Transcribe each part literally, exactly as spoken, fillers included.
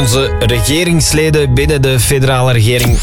onze regeringsleden binnen de federale regering.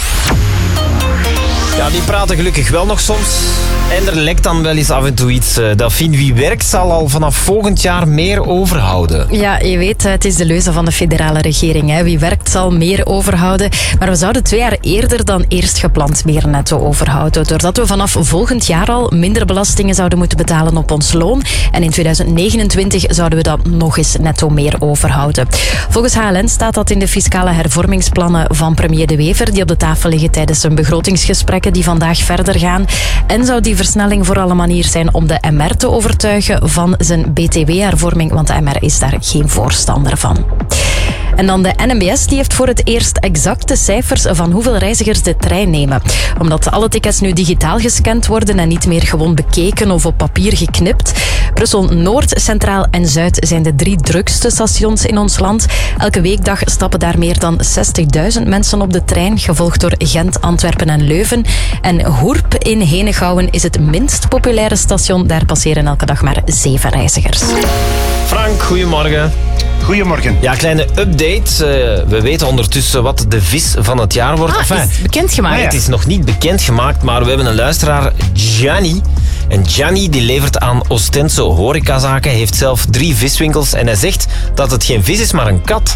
Ja, die praten gelukkig wel nog soms. En er lekt dan wel eens af en toe iets. Delphine, wie werkt zal al vanaf volgend jaar meer overhouden. Ja, je weet, het is de leuze van de federale regering. Hè. Wie werkt zal meer overhouden. Maar we zouden twee jaar eerder dan eerst gepland meer netto overhouden. Doordat we vanaf volgend jaar al minder belastingen zouden moeten betalen op ons loon. En in tweeduizend negenentwintig zouden we dan nog eens netto meer overhouden. Volgens H L N staat dat in de fiscale hervormingsplannen van premier De Wever, die op de tafel liggen tijdens zijn begrotingsgesprekken die vandaag verder gaan. En zou die versnelling vooral een manier zijn om de M R te overtuigen van zijn B T W-hervorming, want de M R is daar geen voorstander van. En dan de N M B S die heeft voor het eerst exacte cijfers van hoeveel reizigers de trein nemen. Omdat alle tickets nu digitaal gescand worden en niet meer gewoon bekeken of op papier geknipt. Brussel-Noord, Centraal en Zuid zijn de drie drukste stations in ons land. Elke weekdag stappen daar meer dan zestigduizend mensen op de trein, gevolgd door Gent, Antwerpen en Leuven. En Hoerp in Henegouwen is het minst populaire station. Daar passeren elke dag maar zeven reizigers. Frank, goedemorgen. Goedemorgen. Ja, kleine update. Uh, we weten ondertussen wat de vis van het jaar wordt. Ah, enfin, is bekendgemaakt. ah, ja. Het is nog niet bekendgemaakt, maar we hebben een luisteraar, Gianni. En Gianni die levert aan Ostenso horecazaken, heeft zelf drie viswinkels en hij zegt dat het geen vis is, maar een kat.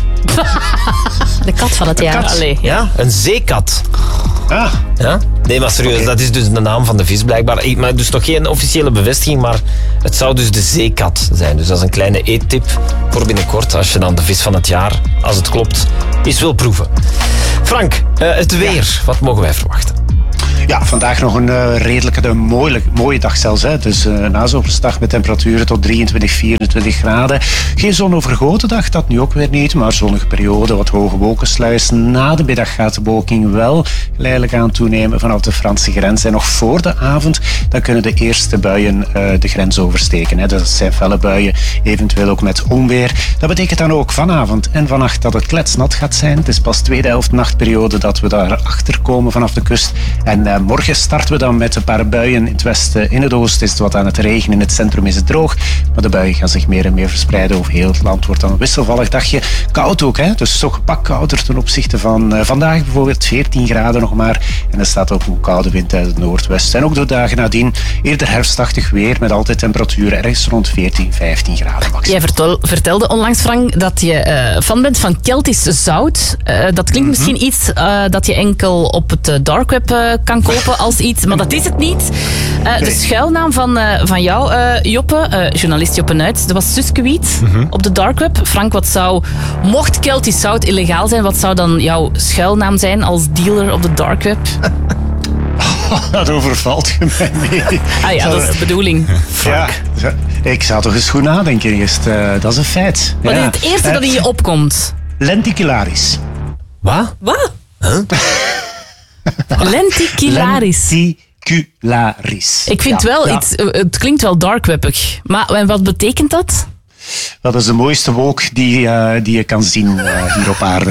De kat van het jaar. Allee, ja. Ja, een zeekat. Ah. Ja? Nee, maar serieus, Okay. dat is dus de naam van de vis blijkbaar. Ik- Maar dus nog geen officiële bevestiging, maar het zou dus de zeekat zijn. Dus dat is een kleine eettip voor binnenkort, als je dan de vis van het jaar, als het klopt, eens wil proeven. Frank, uh, het weer, ja. Wat mogen wij verwachten? Ja, vandaag nog een uh, redelijke, een mooie, mooie dag zelfs. Hè. Dus uh, nazomersdag met temperaturen tot drieëntwintig, vierentwintig graden. Geen zonovergoten dag, dat nu ook weer niet. Maar zonnige periode, wat hoge wolkensluis. Na de middag gaat de bewolking wel geleidelijk aan toenemen vanaf de Franse grens. En nog voor de avond, dan kunnen de eerste buien uh, de grens oversteken. Hè. Dat zijn felle buien, eventueel ook met onweer. Dat betekent dan ook vanavond en vannacht dat het kletsnat gaat zijn. Het is pas tweede helft nachtperiode dat we daarachter komen vanaf de kust. En uh, morgen starten we dan met een paar buien in het westen. In het oosten is het wat aan het regenen. In het centrum is het droog. Maar de buien gaan zich meer en meer verspreiden over heel het land. Het wordt dan een wisselvallig dagje. Koud ook, hè? Dus toch een pak kouder ten opzichte van uh, vandaag bijvoorbeeld. veertien graden nog maar. En er staat ook een koude wind uit het noordwesten. En ook de dagen nadien eerder herfstachtig weer. Met altijd temperaturen ergens rond veertien, vijftien graden max. Jij vertel, vertelde onlangs, Frank, dat je uh, fan bent van Keltisch zout. Uh, dat klinkt mm-hmm. misschien iets uh, dat je enkel op het uh, dark web uh, kan kopen als iets, maar dat is het niet. Uh, de schuilnaam van, uh, van jou, uh, Joppe, uh, journalist Joppe Nuits, dat was Suskewiet mm-hmm. op de dark web. Frank, wat zou, mocht Keltisch zout illegaal zijn, wat zou dan jouw schuilnaam zijn als dealer op de dark web? Oh, dat overvalt je mij mee. Ah ja, dat is de bedoeling. Frank. Ja, ik zou toch eens goed nadenken eerst. Uh, dat is een feit. Wat ja. is het eerste uh, dat in je opkomt? Lenticularis. Wat? Wat? Huh? Lenticularis. Lenticularis. Ik vind ja, wel ja. iets, het klinkt wel darkwebbig. Maar wat betekent dat? Dat is de mooiste wolk die, uh, die je kan zien uh, hier op aarde.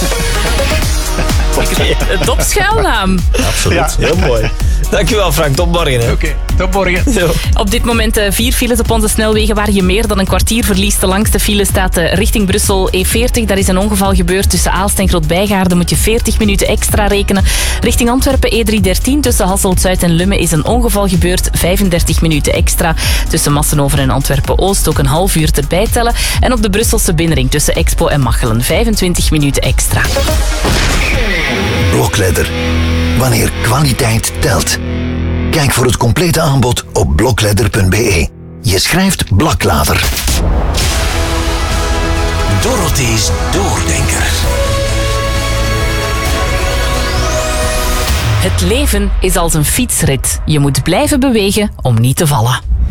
Okay. Top schuilnaam. Absoluut, Ja. heel mooi. Dankjewel Frank, tot morgen. Oké, okay, tot morgen. Zo. Op dit moment uh, vier files op onze snelwegen waar je meer dan een kwartier verliest. De langste file staat uh, richting Brussel E veertig. Daar is een ongeval gebeurd tussen Aalst en Grootbijgaarden. Moet je veertig minuten extra rekenen. Richting Antwerpen E driehonderddertien tussen Hasselt-Zuid en Lummen is een ongeval gebeurd. vijfendertig minuten extra. Tussen Massenover en Antwerpen-Oost ook een half uur erbij tellen. En op de Brusselse binnenring tussen Expo en Machelen vijfentwintig minuten extra. Blokledder. Wanneer kwaliteit telt. Kijk voor het complete aanbod op blokledder punt b e. Je schrijft Blaklader. Dorothee's Doordenker. Het leven is als een fietsrit. Je moet blijven bewegen om niet te vallen.